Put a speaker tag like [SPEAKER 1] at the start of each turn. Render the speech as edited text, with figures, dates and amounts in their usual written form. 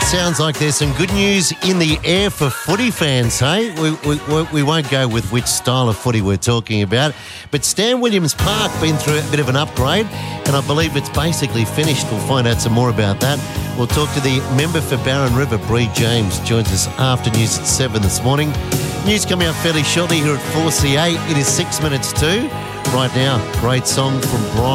[SPEAKER 1] Sounds like there's some good news in the air for footy fans, hey? We won't go with which style of footy we're talking about, but Stan Williams Park been through a bit of an upgrade, and I believe it's basically finished. We'll find out some more about that. We'll talk to the member for Barron River, Bree James, joins us after news at 7 this morning. News coming up fairly shortly here at 4CA. It is 6 minutes to. Right now, great song from Brian.